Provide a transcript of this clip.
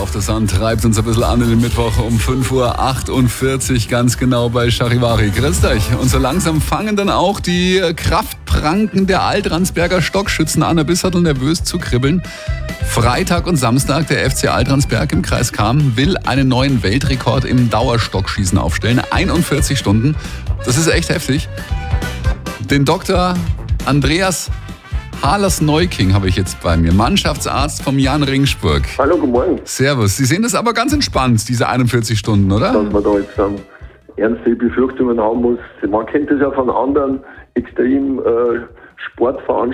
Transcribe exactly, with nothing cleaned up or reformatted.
auf der Sand treibt uns ein bisschen an in den Mittwoch um fünf Uhr achtundvierzig, ganz genau bei Charivari. Grüßt euch. Und so langsam fangen dann auch die Kraftpranken der Altransberger Stockschützen an, ein bisschen nervös zu kribbeln. Freitag und Samstag, der F C Altransberg im Kreis Cham will einen neuen Weltrekord im Dauerstockschießen aufstellen. einundvierzig Stunden. Das ist echt heftig. Den Doktor Andreas Hahlers-Neuking habe ich jetzt bei mir, Mannschaftsarzt vom Jan Ringsburg. Hallo, guten Morgen. Servus. Sie sehen das aber ganz entspannt, diese einundvierzig Stunden, oder? Dass man da jetzt ähm, ernste Befürchtungen haben muss. Man kennt das ja von anderen extrem äh, Sportveranstaltungen.